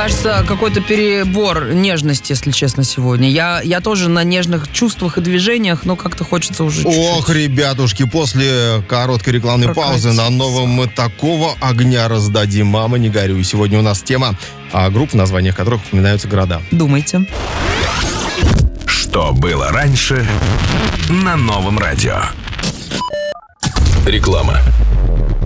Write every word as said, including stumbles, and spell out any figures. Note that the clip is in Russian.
кажется, какой-то перебор нежности, если честно, сегодня. Я, я тоже на нежных чувствах и движениях, но как-то хочется уже чуть-чуть. Ох, ребятушки, после короткой рекламной Прокатиться. паузы на новом мы такого огня раздадим. Мама, не горюй. Сегодня у нас тема а, групп, в названиях которых упоминаются города. Думайте. Что было раньше на новом радио? Реклама.